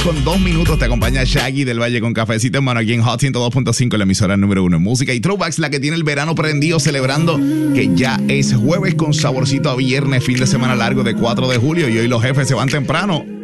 con 2 minutos te acompaña Shaggy del Valle con cafecito en mano aquí en Hot 102.5, la emisora número 1 en música y throwbacks, la que tiene el verano prendido, celebrando que ya es jueves con saborcito a viernes, fin de semana largo de 4 de julio y hoy los jefes se van temprano.